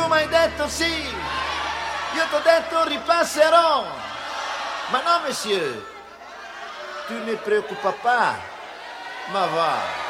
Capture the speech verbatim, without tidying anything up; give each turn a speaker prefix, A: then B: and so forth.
A: tu mi hai detto sì, io ti ho detto ripasserò. Ma no, monsieur, tu ne preoccupa pas, ma va.